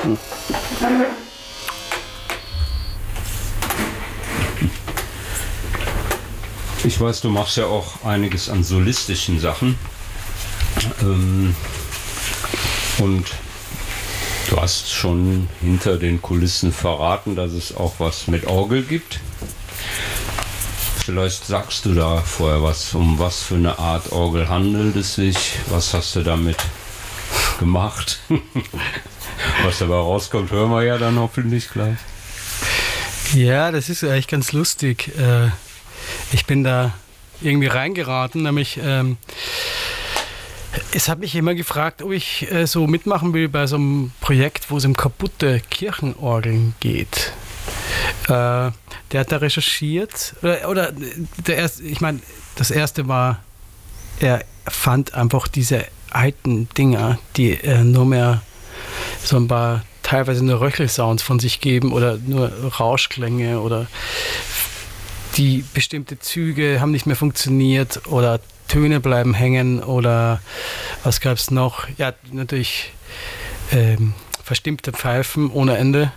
Ich weiß, du machst ja auch einiges an solistischen Sachen. Und du hast schon hinter den Kulissen verraten, dass es auch was mit Orgel gibt. Vielleicht sagst du da vorher was, um was für eine Art Orgel handelt es sich? Was hast du damit gemacht? Was dabei rauskommt, hören wir ja dann hoffentlich gleich. Ja, das ist eigentlich ganz lustig. Ich bin da irgendwie reingeraten, nämlich es hat mich immer gefragt, ob ich so mitmachen will bei so einem Projekt, wo es um kaputte Kirchenorgeln geht. Der hat da recherchiert, oder das erste war, er fand einfach diese alten Dinger, die nur mehr so ein paar teilweise nur Röchelsounds von sich geben oder nur Rauschklänge oder die bestimmte Züge haben nicht mehr funktioniert oder Töne bleiben hängen oder was gab es noch? Ja, natürlich verstimmte Pfeifen ohne Ende.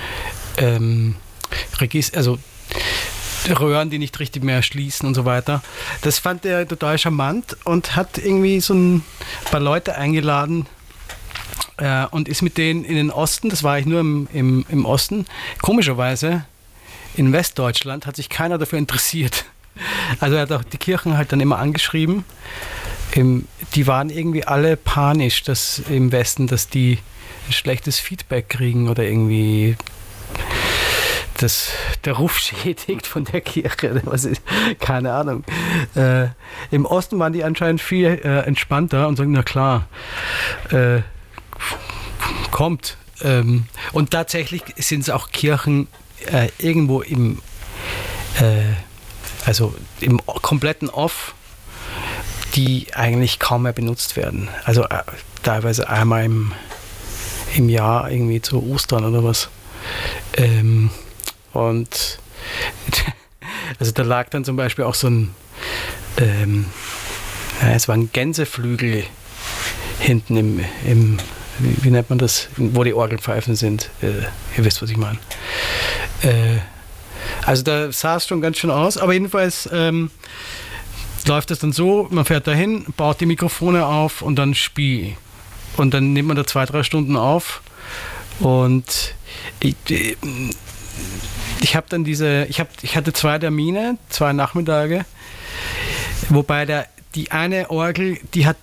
Also Röhren, die nicht richtig mehr schließen und so weiter. Das fand er total charmant und hat irgendwie so ein paar Leute eingeladen und ist mit denen in den Osten, das war eigentlich nur im Osten, komischerweise in Westdeutschland hat sich keiner dafür interessiert. Also er hat auch die Kirchen halt dann immer angeschrieben. Die waren irgendwie alle panisch, dass im Westen, dass die ein schlechtes Feedback kriegen oder irgendwie der Ruf schädigt von der Kirche. Keine Ahnung. Im Osten waren die anscheinend viel entspannter und sagen, na klar, kommt. Und tatsächlich sind es auch Kirchen irgendwo im kompletten Off, die eigentlich kaum mehr benutzt werden. Also teilweise einmal im Jahr, irgendwie zu Ostern oder was. Und also da lag dann zum Beispiel auch so ein es war ein Gänseflügel hinten im wie nennt man das, wo die Orgelpfeifen sind. Ihr wisst, was ich meine. Also da sah es schon ganz schön aus, aber jedenfalls läuft es dann so, man fährt dahin, baut die Mikrofone auf und dann spielt. Und dann nimmt man da 2-3 Stunden auf und ich habe dann ich hatte 2 Termine, 2 Nachmittage, wobei die eine Orgel, die hat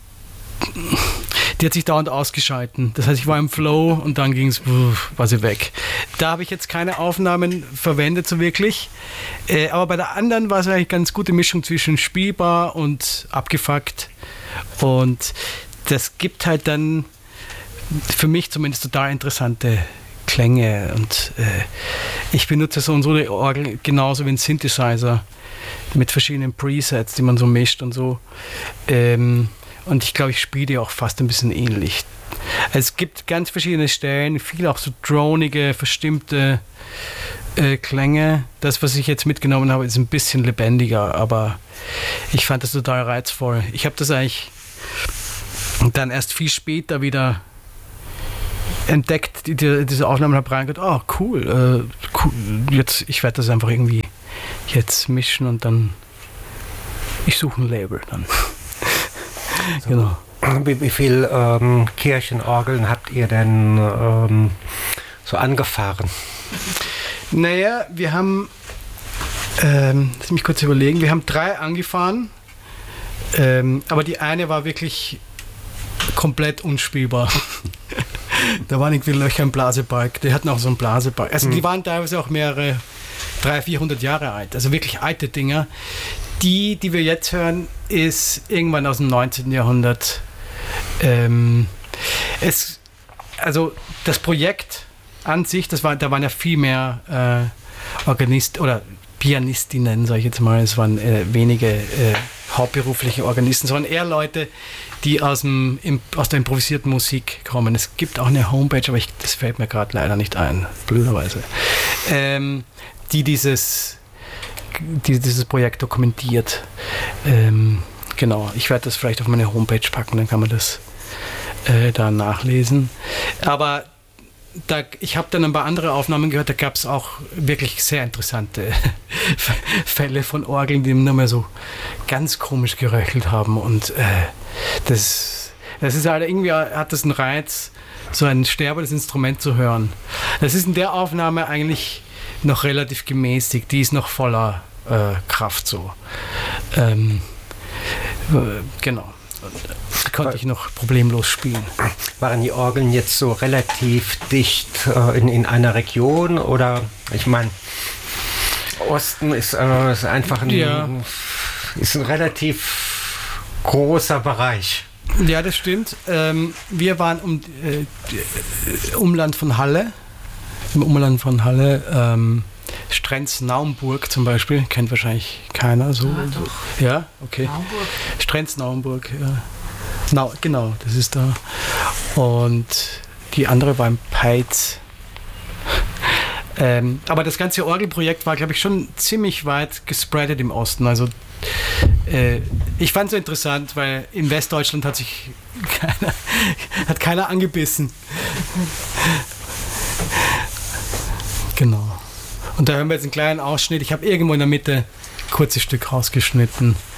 sich dauernd ausgeschalten. Das heißt, ich war im Flow und dann war sie weg. Da habe ich jetzt keine Aufnahmen verwendet, so wirklich. Aber bei der anderen war es eigentlich eine ganz gute Mischung zwischen spielbar und abgefuckt. Und das gibt halt dann für mich zumindest total interessante Klänge. Und ich benutze so und so die Orgel genauso wie ein Synthesizer mit verschiedenen Presets, die man so mischt und so. Und ich glaube, ich spiele die auch fast ein bisschen ähnlich. Es gibt ganz verschiedene Stellen, viel auch so dronige, verstimmte Klänge. Das, was ich jetzt mitgenommen habe, ist ein bisschen lebendiger, aber ich fand das total reizvoll. Ich habe das eigentlich dann erst viel später wieder entdeckt, diese Aufnahmen, habe reingehört, cool, jetzt, ich werde das einfach irgendwie jetzt mischen und dann ich suche ein Label dann. So. Genau. Wie viel Kirchenorgeln habt ihr denn so angefahren? Naja, wir haben, lass mich kurz überlegen, wir haben 3 angefahren, aber die eine war wirklich komplett unspielbar. Da waren irgendwie Löcher im Blasebalg, die hatten auch so einen Blasebalg. Also die waren teilweise auch mehrere, 300-400 Jahre alt, also wirklich alte Dinger. Die wir jetzt hören, ist irgendwann aus dem 19. Jahrhundert. Also das Projekt an sich, da waren ja viel mehr oder Pianistinnen, sage ich jetzt mal. Es waren wenige hauptberufliche Organisten, sondern eher Leute, die aus der improvisierten Musik kommen. Es gibt auch eine Homepage, aber das fällt mir gerade leider nicht ein, blöderweise, die dieses Projekt dokumentiert. Genau, ich werde das vielleicht auf meine Homepage packen, dann kann man das da nachlesen. Aber ich habe dann ein paar andere Aufnahmen gehört, da gab es auch wirklich sehr interessante Fälle von Orgeln, die nur mehr so ganz komisch geröchelt haben. Und das ist halt irgendwie, hat das einen Reiz, so ein sterbendes Instrument zu hören. Das ist in der Aufnahme eigentlich noch relativ gemäßigt, die ist noch voller Kraft so. Genau. Die konnte ich noch problemlos spielen. Waren die Orgeln jetzt so relativ dicht in einer Region oder, ich meine, Osten ist einfach ist ein relativ großer Bereich. Ja, das stimmt. Wir waren Umland von Halle, im Umland von Halle, Strenz-Naumburg zum Beispiel, kennt wahrscheinlich keiner. So. Ja, doch. Ja, okay. Naumburg. Strenz-Naumburg, ja. Genau, das ist da. Und die andere war in Peitz. Aber das ganze Orgelprojekt war, glaube ich, schon ziemlich weit gespreadet im Osten. Also ich fand es so interessant, weil in Westdeutschland hat sich keiner angebissen. Genau. Und da hören wir jetzt einen kleinen Ausschnitt. Ich habe irgendwo in der Mitte ein kurzes Stück rausgeschnitten.